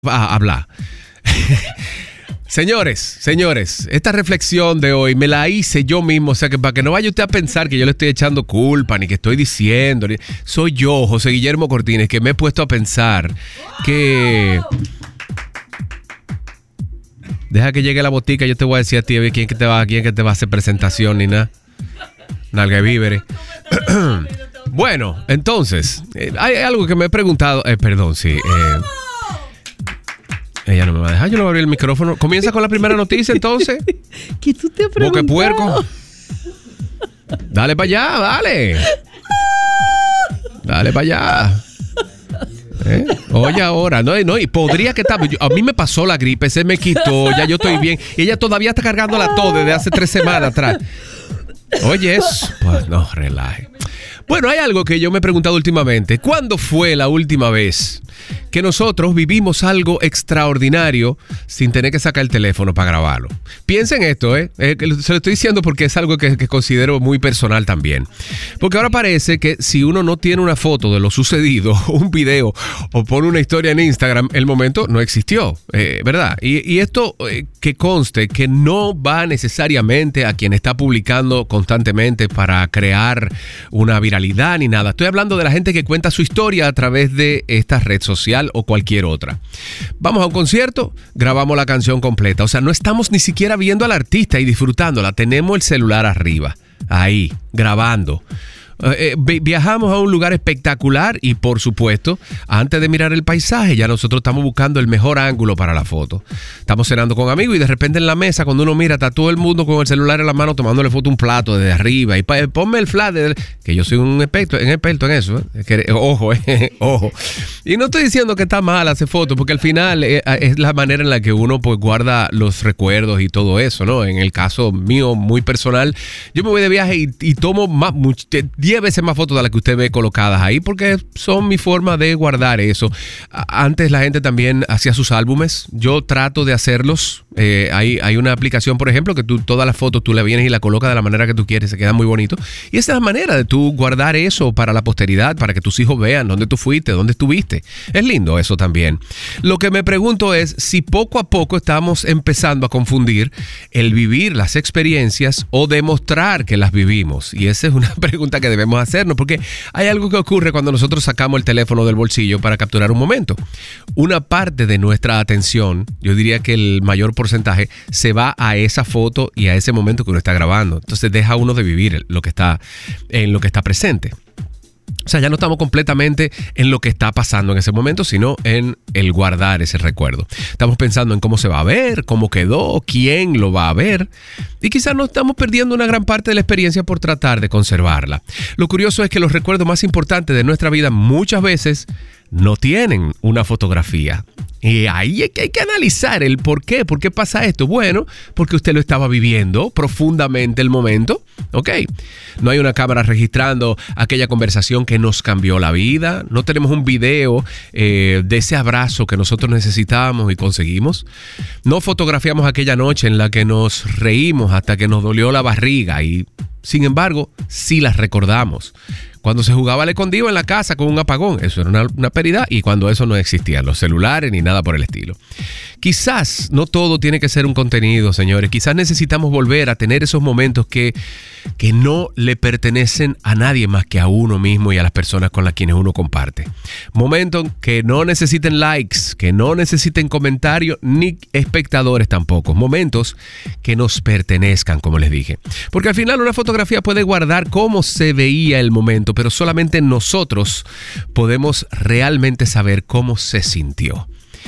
a hablar. Señores, esta reflexión de hoy me la hice yo mismo, o sea que para que no vaya usted a pensar que yo le estoy echando culpa, ni que estoy diciendo, soy yo, José Guillermo Cortines, que me he puesto a pensar que... Deja que llegue la botica, yo te voy a decir a ti quién que te va a hacer presentación ni nada. Nalga de víveres. Bueno, entonces, hay algo que me he preguntado, ella no me va a dejar, yo no voy a abrir el micrófono. Comienza con la primera noticia, entonces. ¿Qué tú te has preguntado? Boque puerco. Dale para allá, dale. Dale para allá. Oye, ahora, no, y podría que estar. A mí me pasó la gripe, se me quitó, ya yo estoy bien. Y ella todavía está cargando la tos desde hace 3 semanas atrás. Oye, eso. Pues no, relaje. Bueno, hay algo que yo me he preguntado últimamente. ¿Cuándo fue la última vez que nosotros vivimos algo extraordinario sin tener que sacar el teléfono para grabarlo? Piensen esto, se lo estoy diciendo porque es algo que considero muy personal también. Porque ahora parece que si uno no tiene una foto de lo sucedido, un video o pone una historia en Instagram, el momento no existió, ¿verdad? Y esto que conste que no va necesariamente a quien está publicando constantemente para crear una viralidad ni nada. Estoy hablando de la gente que cuenta su historia a través de esta red social o cualquier otra. Vamos a un concierto, grabamos la canción completa. O sea, no estamos ni siquiera viendo al artista y disfrutándola. Tenemos el celular arriba, ahí, grabando. Viajamos a un lugar espectacular y, por supuesto, antes de mirar el paisaje, ya nosotros estamos buscando el mejor ángulo para la foto. Estamos cenando con amigos y de repente en la mesa, cuando uno mira, está todo el mundo con el celular en la mano tomándole foto a un plato desde arriba. Y ponme el flash, que yo soy un experto en eso. Ojo. Y no estoy diciendo que está mal hacer fotos, porque al final es la manera en la que uno pues guarda los recuerdos y todo eso, ¿no? En el caso mío, muy personal, yo me voy de viaje y tomo 10 veces más fotos de las que usted ve colocadas ahí porque son mi forma de guardar eso. Antes la gente también hacía sus álbumes. Yo trato de hacerlos. Hay una aplicación, por ejemplo, que todas las fotos tú le vienes y la colocas de la manera que tú quieres. Se queda muy bonito. Y esa es la manera de tú guardar eso para la posteridad, para que tus hijos vean dónde tú fuiste, dónde estuviste. Es lindo eso también. Lo que me pregunto es si poco a poco estamos empezando a confundir el vivir las experiencias o demostrar que las vivimos. Y esa es una pregunta que debemos hacernos, porque hay algo que ocurre cuando nosotros sacamos el teléfono del bolsillo para capturar un momento. Una parte de nuestra atención, yo diría que el mayor porcentaje, se va a esa foto y a ese momento que uno está grabando. Entonces deja uno de vivir lo que está presente. O sea, ya no estamos completamente en lo que está pasando en ese momento, sino en el guardar ese recuerdo. Estamos pensando en cómo se va a ver, cómo quedó, quién lo va a ver. Y quizás nos estamos perdiendo una gran parte de la experiencia por tratar de conservarla. Lo curioso es que los recuerdos más importantes de nuestra vida muchas veces no tienen una fotografía. Y ahí hay que analizar el por qué. ¿Por qué pasa esto? Bueno, porque usted lo estaba viviendo profundamente el momento. Ok. No hay una cámara registrando aquella conversación que nos cambió la vida. No tenemos un video de ese abrazo que nosotros necesitábamos y conseguimos. No fotografiamos aquella noche en la que nos reímos hasta que nos dolió la barriga y, sin embargo, sí las recordamos. Cuando se jugaba al escondido en la casa con un apagón, eso era una pérdida, y cuando eso no existía, los celulares ni nada por el estilo. Quizás no todo tiene que ser un contenido, señores. Quizás necesitamos volver a tener esos momentos que no le pertenecen a nadie más que a uno mismo y a las personas con las quienes uno comparte. Momentos que no necesiten likes, que no necesiten comentarios ni espectadores tampoco. Momentos que nos pertenezcan, como les dije. Porque al final una fotografía puede guardar cómo se veía el momento, pero solamente nosotros podemos realmente saber cómo se sintió.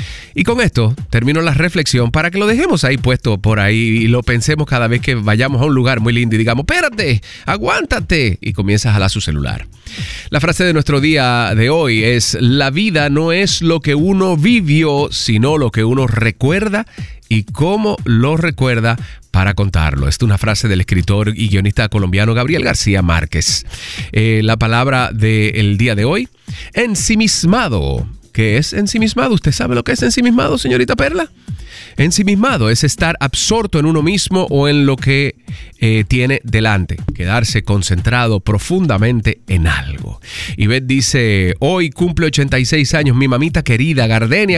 Y con esto termino la reflexión para que lo dejemos ahí puesto por ahí y lo pensemos cada vez que vayamos a un lugar muy lindo y digamos, espérate, aguántate, y comienzas a jalar su celular. La frase de nuestro día de hoy es: la vida no es lo que uno vivió, sino lo que uno recuerda y cómo lo recuerda para contarlo. Esta es una frase del escritor y guionista colombiano Gabriel García Márquez. La palabra del día de hoy: ensimismado. ¿Qué es ensimismado? ¿Usted sabe lo que es ensimismado, señorita Perla? Ensimismado es estar absorto en uno mismo o en lo que tiene delante, quedarse concentrado profundamente en algo. Ivette dice, hoy cumple 86 años mi mamita querida, Gardenia.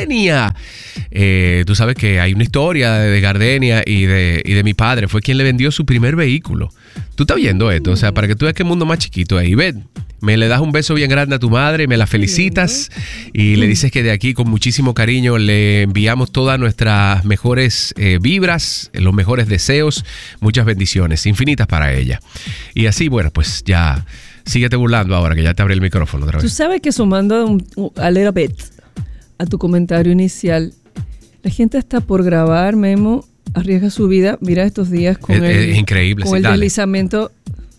Tú sabes que hay una historia de Gardenia y de mi padre, fue quien le vendió su primer vehículo. Tú estás viendo esto, o sea, para que tú veas qué mundo más chiquito es. Ivette, me le das un beso bien grande a tu madre, me la felicitas y le dices que de aquí con muchísimo cariño le enviamos todas nuestras mejores vibras, los mejores deseos, muchas bendiciones infinitas para ella. Y así, bueno, pues ya síguete burlando ahora que ya te abrí el micrófono otra vez. Tú sabes que sumando a little bit a tu comentario inicial, la gente está por grabar, Memo, arriesga su vida, mira estos días con es increíble, con sí, el dale. deslizamiento.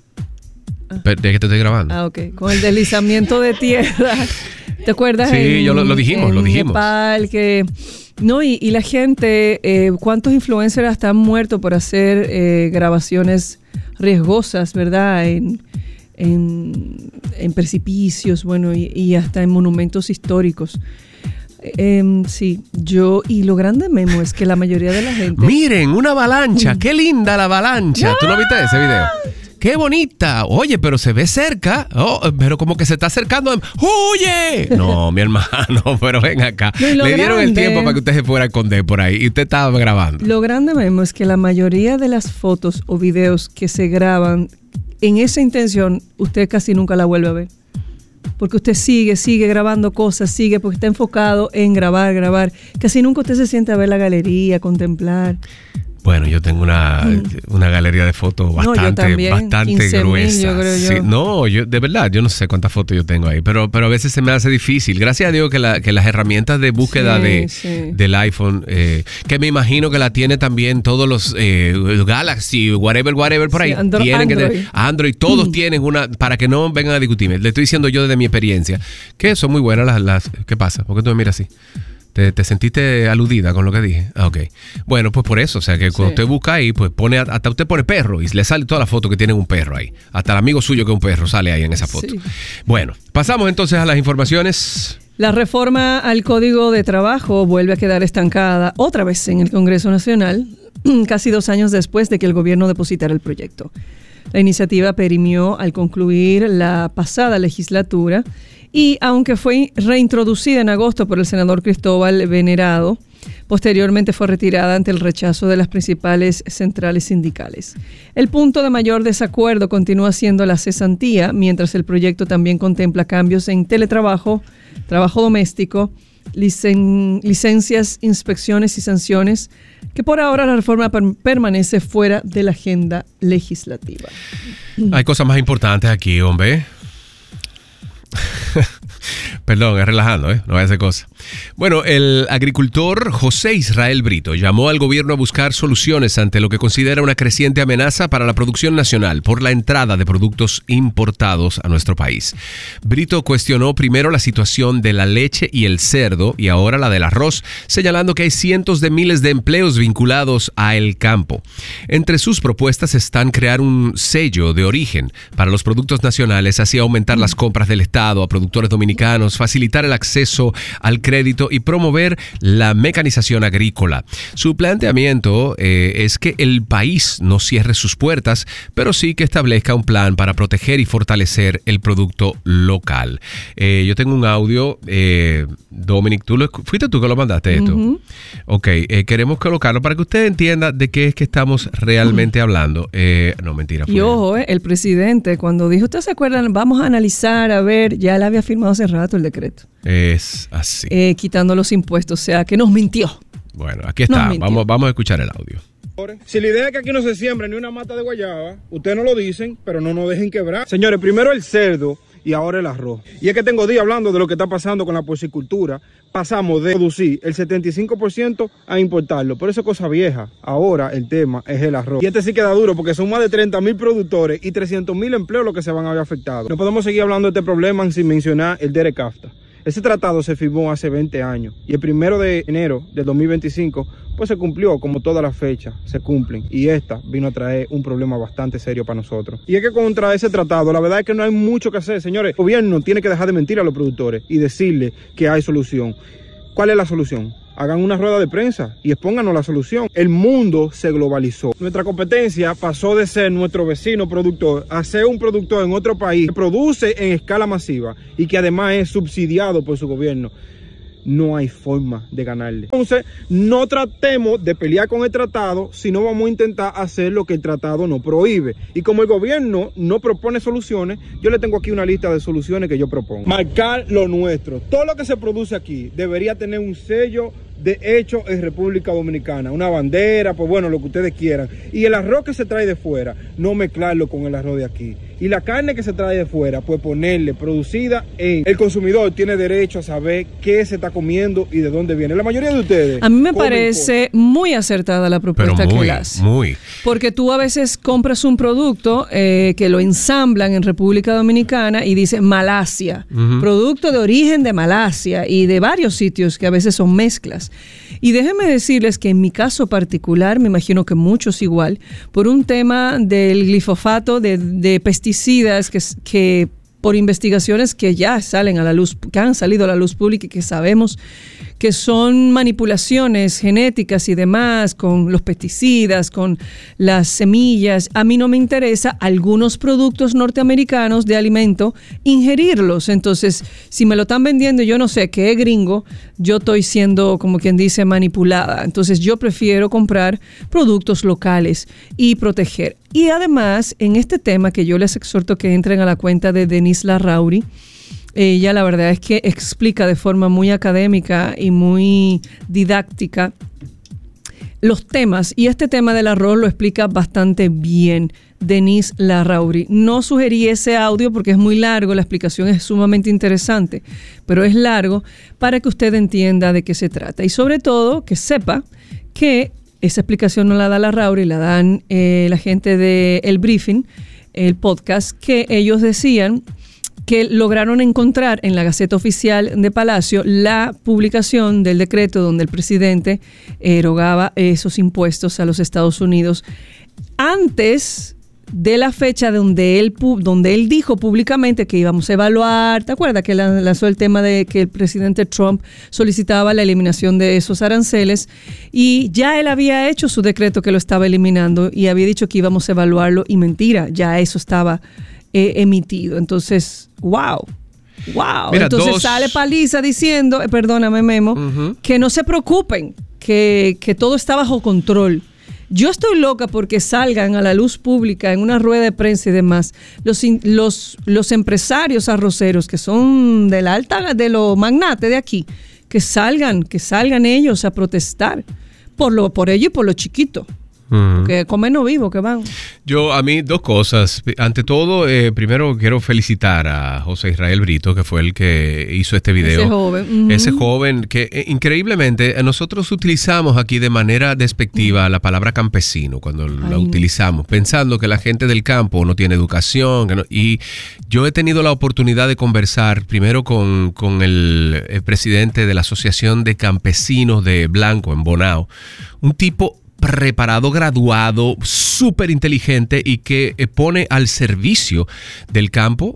¿De qué te estoy grabando? Ah, ok. Con el deslizamiento de tierra. ¿Te acuerdas? Sí, lo dijimos. Nepal, no, y la gente, ¿cuántos influencers hasta han muerto por hacer grabaciones riesgosas, verdad? En precipicios, bueno, y hasta en monumentos históricos. Sí, y lo grande, Memo, es que la mayoría de la gente... Miren, una avalancha, qué linda la avalancha. ¡No! ¿Tú no viste ese video? ¡Qué bonita! Oye, pero se ve cerca. Pero como que se está acercando. ¡Huye! No, mi hermano, pero ven acá. No, le dieron el tiempo para que usted se fuera a esconder por ahí y usted estaba grabando. Lo grande, Memo, es que la mayoría de las fotos o videos que se graban en esa intención, usted casi nunca la vuelve a ver. Porque usted sigue grabando cosas, porque está enfocado en grabar. Casi nunca usted se siente a ver la galería, a contemplar. Bueno, yo tengo una galería de fotos bastante gruesa. Yo creo yo. Sí, no, de verdad, yo no sé cuántas fotos yo tengo ahí, pero a veces se me hace difícil. Gracias a Dios que las herramientas de búsqueda del iPhone, que me imagino que la tiene también todos los Galaxy, whatever por ahí. Sí, Android, todos tienen una, para que no vengan a discutirme. Le estoy diciendo yo desde mi experiencia, que son muy buenas las ¿qué pasa? ¿Por qué tú me miras así? ¿Te sentiste aludida con lo que dije? Ah, ok. Bueno, pues por eso, o sea que cuando usted busca ahí, pues pone, hasta usted pone perro y le sale toda la foto que tiene un perro ahí. Hasta el amigo suyo que es un perro sale ahí en esa foto. Sí. Bueno, pasamos entonces a las informaciones. La reforma al Código de Trabajo vuelve a quedar estancada otra vez en el Congreso Nacional, casi 2 años después de que el gobierno depositara el proyecto. La iniciativa perimió al concluir la pasada legislatura y, aunque fue reintroducida en agosto por el senador Cristóbal Venerado, posteriormente fue retirada ante el rechazo de las principales centrales sindicales. El punto de mayor desacuerdo continúa siendo la cesantía, mientras el proyecto también contempla cambios en teletrabajo, trabajo doméstico, licencias, inspecciones y sanciones, que por ahora la reforma permanece fuera de la agenda legislativa. Hay cosas más importantes aquí, hombre. Perdón, es relajando, no vaya a hacer cosas. Bueno, el agricultor José Israel Brito llamó al gobierno a buscar soluciones ante lo que considera una creciente amenaza para la producción nacional por la entrada de productos importados a nuestro país. Brito cuestionó primero la situación de la leche y el cerdo y ahora la del arroz, señalando que hay cientos de miles de empleos vinculados a el campo. Entre sus propuestas están crear un sello de origen para los productos nacionales, así aumentar las compras del Estado a productores dominicanos, facilitar el acceso al crédito y promover la mecanización agrícola. Su planteamiento es que el país no cierre sus puertas, pero sí que establezca un plan para proteger y fortalecer el producto local. Yo tengo un audio, Dominic, ¿fuiste tú que lo mandaste esto? Uh-huh. Ok, queremos colocarlo para que usted entienda de qué es que estamos realmente hablando. No, mentira. Y ojo, el presidente cuando dijo, ¿ustedes se acuerdan? Vamos a analizar, a ver, ya le había firmado hace rato el decreto. Es así. Quitando los impuestos, o sea, que nos mintió. Bueno, aquí está, vamos a escuchar el audio. Si la idea es que aquí no se siembra ni una mata de guayaba, ustedes no lo dicen, pero no nos dejen quebrar. Señores, primero el cerdo y ahora el arroz. Y es que tengo días hablando de lo que está pasando con la porcicultura. Pasamos de producir el 75% a importarlo. Pero eso es cosa vieja. Ahora el tema es el arroz. Y este sí queda duro porque son más de 30,000 productores y 300,000 empleos los que se van a ver afectados. No podemos seguir hablando de este problema sin mencionar el DERECAFTA. Ese tratado se firmó hace 20 años y el 1 de enero del 2025 pues se cumplió, como todas las fechas se cumplen, y esta vino a traer un problema bastante serio para nosotros. Y es que contra ese tratado la verdad es que no hay mucho que hacer, señores. El gobierno tiene que dejar de mentir a los productores y decirles que hay solución. ¿Cuál es la solución? hagan una rueda de prensa y expónganos la solución. El mundo se globalizó. Nuestra competencia pasó de ser nuestro vecino productor a ser un productor en otro país que produce en escala masiva y que además es subsidiado por su gobierno. No hay forma de ganarle. Entonces, no tratemos de pelear con el tratado, sino vamos a intentar hacer lo que el tratado nos prohíbe. Y como el gobierno no propone soluciones, yo le tengo aquí una lista de soluciones que yo propongo. Marcar lo nuestro. Todo lo que se produce aquí debería tener un sello de hecho en República Dominicana, una bandera, pues bueno, lo que ustedes quieran. Y el arroz que se trae de fuera, no mezclarlo con el arroz de aquí. Y la carne que se trae de fuera, pues ponerle producida en... El consumidor tiene derecho a saber qué se está comiendo y de dónde viene. La mayoría de ustedes... A mí me parece muy acertada la propuesta que él hace. Muy. Porque tú a veces compras un producto que lo ensamblan en República Dominicana y dice Malasia, producto de origen de Malasia y de varios sitios que a veces son mezclas. Y déjenme decirles que en mi caso particular, me imagino que muchos igual, por un tema del glifosato, de pesticidas que por investigaciones que ya salen a la luz, que han salido a la luz pública y que sabemos que son manipulaciones genéticas y demás con los pesticidas, con las semillas. A mí no me interesa algunos productos norteamericanos de alimento ingerirlos. Entonces, si me lo están vendiendo, yo no sé qué es gringo, yo estoy siendo, como quien dice, manipulada. Entonces, yo prefiero comprar productos locales y proteger. Y además, en este tema que yo les exhorto que entren a la cuenta de Denise Larrauri, ella la verdad es que explica de forma muy académica y muy didáctica los temas, y este tema del arroz lo explica bastante bien Denise Larrauri. No sugerí ese audio porque es muy largo, la explicación es sumamente interesante, pero es largo para que usted entienda de qué se trata y sobre todo que sepa que esa explicación no la da Larrauri, la dan la gente de El Briefing, el podcast, que ellos decían que lograron encontrar en la Gaceta Oficial de Palacio la publicación del decreto donde el presidente erogaba esos impuestos a los Estados Unidos antes de la fecha donde él dijo públicamente que íbamos a evaluar. ¿Te acuerdas que lanzó el tema de que el presidente Trump solicitaba la eliminación de esos aranceles? Y ya él había hecho su decreto que lo estaba eliminando y había dicho que íbamos a evaluarlo, y mentira, ya eso estaba emitido. Entonces, wow. Mira, entonces sale Paliza diciendo, perdóname Memo, que no se preocupen, que todo está bajo control. Yo estoy loca porque salgan a la luz pública en una rueda de prensa y demás los empresarios arroceros que son de la alta, de los magnates de aquí, que salgan ellos a protestar por ello y por lo chiquito. Que comen no vivo, que van. A mí dos cosas. Ante todo, primero quiero felicitar a José Israel Brito, que fue el que hizo este video. Ese joven. Ese joven que increíblemente nosotros utilizamos aquí de manera despectiva la palabra campesino cuando la utilizamos, pensando que la gente del campo no tiene educación. Y yo he tenido la oportunidad de conversar primero con el presidente de la Asociación de Campesinos de Blanco en Bonao, un tipo preparado, graduado, súper inteligente y que pone al servicio del campo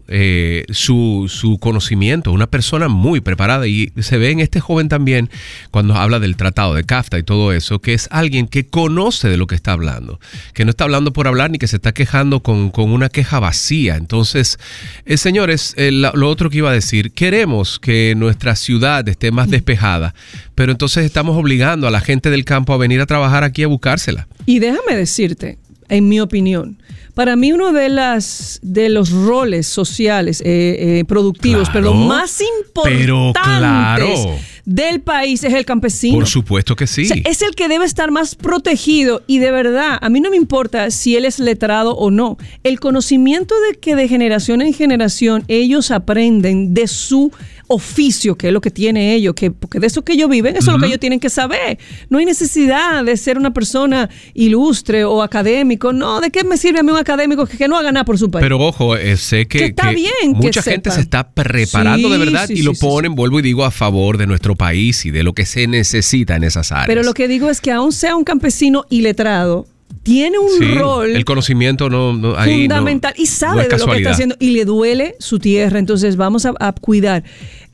su conocimiento, una persona muy preparada, y se ve en este joven también cuando habla del tratado de CAFTA y todo eso, que es alguien que conoce de lo que está hablando, que no está hablando por hablar ni que se está quejando con una queja vacía. Entonces, señores, lo otro que iba a decir, queremos que nuestra ciudad esté más despejada, pero entonces estamos obligando a la gente del campo a venir a trabajar aquí a buscársela. Y déjame decirte, en mi opinión, para mí uno de los roles sociales productivos, pero más importantes del país es el campesino. Por supuesto que sí. O sea, es el que debe estar más protegido, y de verdad, a mí no me importa si él es letrado o no. El conocimiento de que de generación en generación ellos aprenden de su oficio, que es lo que tiene ellos, porque de eso que ellos viven, eso es lo que ellos tienen que saber. No hay necesidad de ser una persona ilustre o académico. No, ¿de qué me sirve a mí un académico que no haga nada por su país? Pero ojo, sé que está bien mucha gente se está preparando de verdad y lo ponen, vuelvo y digo, a favor de nuestro país y de lo que se necesita en esas áreas. Pero lo que digo es que aún sea un campesino iletrado, tiene un rol. El conocimiento fundamental y sabe de lo que está haciendo y le duele su tierra. Entonces vamos a cuidar.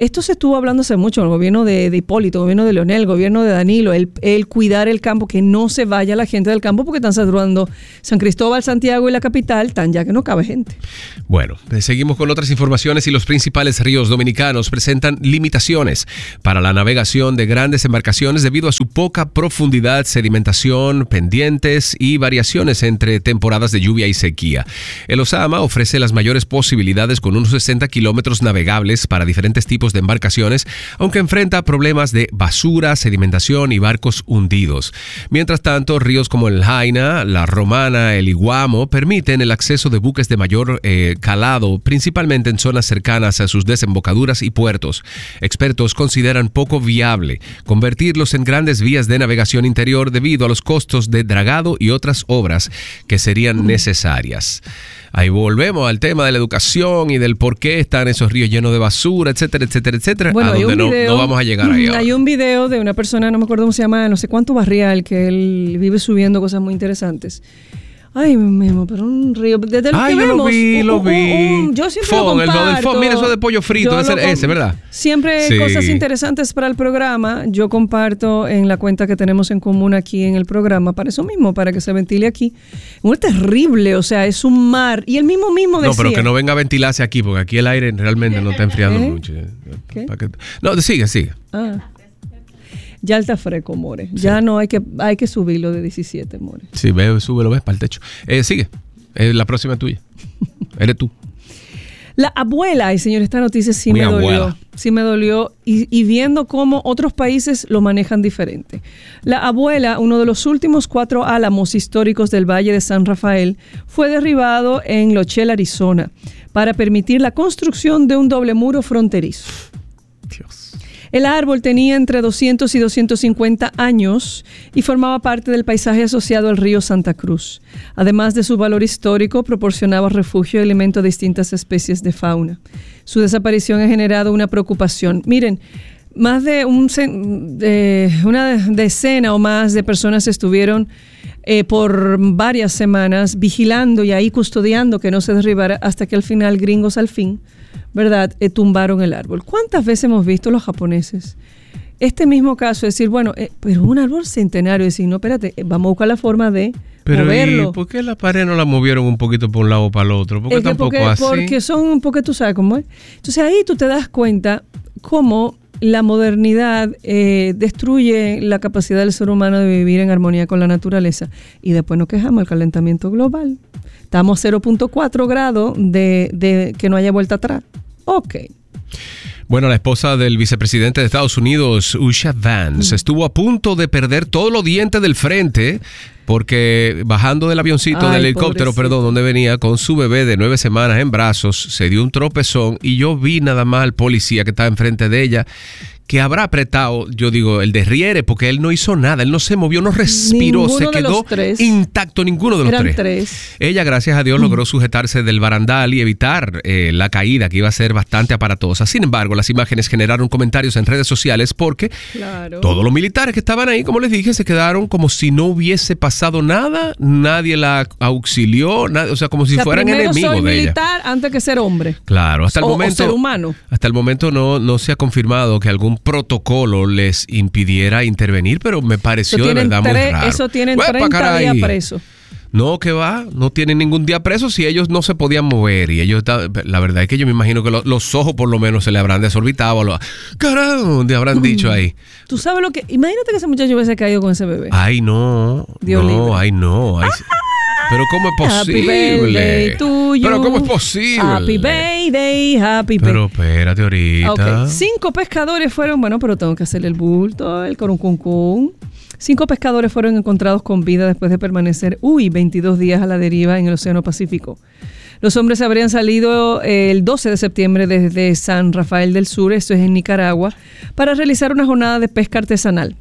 Esto se estuvo hablando hace mucho, el gobierno de Hipólito, el gobierno de Leonel, el gobierno de Danilo, el cuidar el campo, que no se vaya la gente del campo porque están saturando San Cristóbal, Santiago y la capital, tan ya que no cabe gente. Bueno, seguimos con otras informaciones y los principales ríos dominicanos presentan limitaciones para la navegación de grandes embarcaciones debido a su poca profundidad, sedimentación, pendientes y variaciones entre temporadas de lluvia y sequía. El Osama ofrece las mayores posibilidades con unos 60 kilómetros navegables para diferentes tipos de embarcaciones, aunque enfrenta problemas de basura, sedimentación y barcos hundidos. Mientras tanto, ríos como el Jaina, la Romana, el Iguamo permiten el acceso de buques de mayor calado, principalmente en zonas cercanas a sus desembocaduras y puertos. Expertos consideran poco viable convertirlos en grandes vías de navegación interior debido a los costos de dragado y otras obras que serían necesarias. Ahí volvemos al tema de la educación y del por qué están esos ríos llenos de basura, etcétera, etcétera, etcétera. Bueno, a donde no vamos a llegar ahí ahora. Hay un video de una persona, no me acuerdo cómo se llama, no sé cuánto barrial, que él vive subiendo cosas muy interesantes. Ay, mismo, pero un río. Desde lo que vemos, lo vi. Yo siempre lo comparto. Mira, eso de pollo frito, ese, ¿verdad? Siempre sí. Cosas interesantes para el programa. Yo comparto en la cuenta que tenemos en común aquí en el programa, para eso mismo, para que se ventile aquí. Es terrible, o sea, es un mar. Y el mismo decía. No, pero que no venga a ventilarse aquí, porque aquí el aire realmente no está enfriando mucho. ¿Qué? No, sigue. Ya está fresco, more. Sí. Ya no hay que subirlo de 17, more. Sí, súbelo, ves, para el techo. Sigue. La próxima es tuya. Eres tú. La abuela, ay señor, esta noticia sí Mi me abuela. dolió. Sí me dolió. Y viendo cómo otros países lo manejan diferente. La abuela, uno de los últimos 4 álamos históricos del Valle de San Rafael, fue derribado en Lochel, Arizona, para permitir la construcción de un doble muro fronterizo. Dios. El árbol tenía entre 200 y 250 años y formaba parte del paisaje asociado al río Santa Cruz. Además de su valor histórico, proporcionaba refugio y alimento a distintas especies de fauna. Su desaparición ha generado una preocupación. Miren, más de una decena o más de personas estuvieron por varias semanas vigilando y ahí custodiando que no se derribara hasta que al final gringos al fin, ¿verdad?, tumbaron el árbol. ¿Cuántas veces hemos visto los japoneses este mismo caso? Decir, bueno, pero un árbol centenario, decir, no, espérate, vamos a buscar la forma de moverlo. ¿Y por qué la pared no la movieron un poquito por un lado o para el otro? ¿Por qué tampoco así? Porque tú sabes cómo es. Entonces ahí tú te das cuenta cómo la modernidad destruye la capacidad del ser humano de vivir en armonía con la naturaleza. Y después nos quejamos del calentamiento global. Estamos a 0.4 grados de que no haya vuelta atrás. Ok. Bueno, la esposa del vicepresidente de Estados Unidos, Usha Vance, estuvo a punto de perder todos los dientes del frente porque bajando del avioncito, del helicóptero, donde venía con su bebé de 9 semanas en brazos, se dio un tropezón y yo vi nada más al policía que estaba enfrente de ella que habrá apretado, yo digo, el derriere, porque él no hizo nada, él no se movió, no respiró, se quedó intacto ninguno de los tres. Ella, gracias a Dios, logró sujetarse del barandal y evitar la caída, que iba a ser bastante aparatosa. Sin embargo, las imágenes generaron comentarios en redes sociales porque todos los militares que estaban ahí, como les dije, se quedaron como si no hubiese pasado nada, nadie la auxilió, o sea, como si fueran enemigos de ella. Soy militar antes que ser hombre. Claro, hasta el momento, o ser humano. Hasta el momento no se ha confirmado que algún protocolo les impidiera intervenir, pero me pareció de verdad muy raro. Eso tienen 30 días preso. No, que va, no tienen ningún día preso si ellos no se podían mover y ellos, la verdad es que yo me imagino que los ojos por lo menos se le habrán desorbitado, carajo, te habrán dicho ahí. Tú sabes lo que, imagínate que ese muchacho hubiese caído con ese bebé. Ay, no, Dios libre. Ay, no, ay, pero ¿cómo es posible? Happy birthday to you. Pero ¿cómo es posible? Happy birthday, happy birthday. Pero espérate ahorita. Okay. 5 pescadores fueron, bueno, pero tengo que hacerle el bulto, el coruncuncuncún. 5 pescadores fueron encontrados con vida después de permanecer 22 días a la deriva en el Océano Pacífico. Los hombres habrían salido el 12 de septiembre desde San Rafael del Sur, esto es en Nicaragua, para realizar una jornada de pesca artesanal.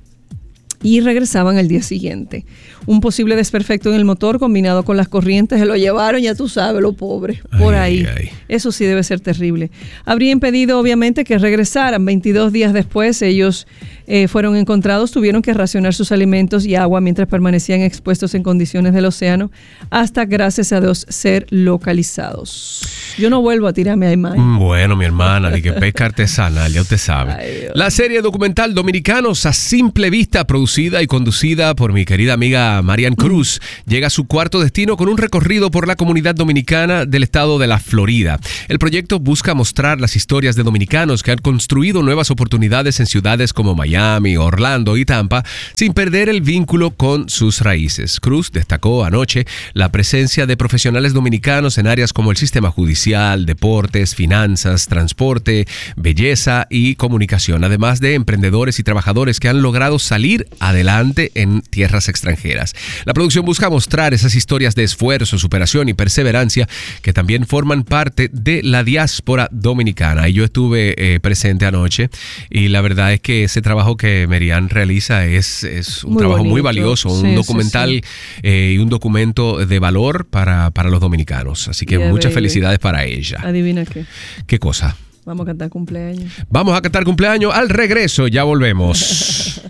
Y regresaban al día siguiente. Un posible desperfecto en el motor combinado con las corrientes se lo llevaron, ya tú sabes, lo pobre, por ahí. Eso sí debe ser terrible. Habría impedido, obviamente, que regresaran. 22 días después, ellos fueron encontrados, tuvieron que racionar sus alimentos y agua mientras permanecían expuestos en condiciones del océano, hasta, gracias a Dios, ser localizados. Yo no vuelvo a tirarme a mar. Bueno, mi hermana, de que pesca artesanal, ya usted sabe. Ay, la serie documental Dominicanos a Simple Vista, producida y conducida por mi querida amiga Marian Cruz, llega a su cuarto destino con un recorrido por la comunidad dominicana del estado de la Florida. El proyecto busca mostrar las historias de dominicanos que han construido nuevas oportunidades en ciudades como Miami, Orlando y Tampa, sin perder el vínculo con sus raíces. Cruz destacó anoche la presencia de profesionales dominicanos en áreas como el sistema judicial, deportes, finanzas, transporte, belleza y comunicación, además de emprendedores y trabajadores que han logrado salir adelante en tierras extranjeras. La producción busca mostrar esas historias de esfuerzo, superación y perseverancia que también forman parte de la diáspora dominicana. Y yo estuve presente anoche y la verdad es que ese trabajo que Merian realiza es un trabajo bonito, muy valioso, un documental y un documento de valor para los dominicanos. Así que muchas felicidades para ella. Adivina qué. ¿Qué cosa? Vamos a cantar cumpleaños. Vamos a cantar cumpleaños al regreso, ya volvemos.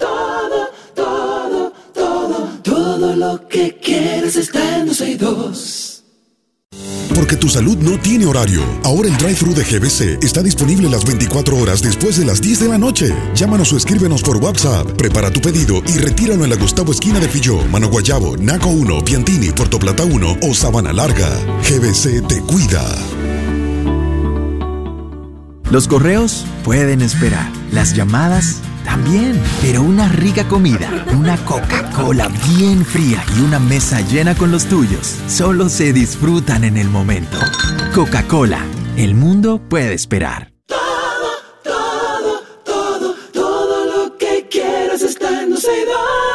Todo lo que quieres está en 262. Porque tu salud no tiene horario. Ahora el drive-thru de GBC está disponible las 24 horas después de las 10 de la noche. Llámanos o escríbenos por WhatsApp. Prepara tu pedido y retíralo en la Gustavo esquina de Filló, Mano Guayabo, Naco 1, Piantini, Puerto Plata 1 o Sabana Larga. GBC te cuida. Los correos pueden esperar. Las llamadas también. Pero una rica comida, una Coca-Cola bien fría y una mesa llena con los tuyos solo se disfrutan en el momento. Coca-Cola. El mundo puede esperar. Todo lo que quieras está en 262.